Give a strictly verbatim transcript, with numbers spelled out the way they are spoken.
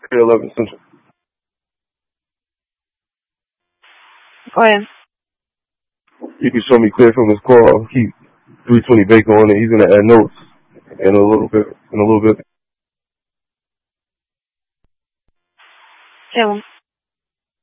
eleven Central. Go ahead. You can show me clear from his call. Keep three twenty Baker on it. He's gonna add notes in a little bit. In a little bit. Según.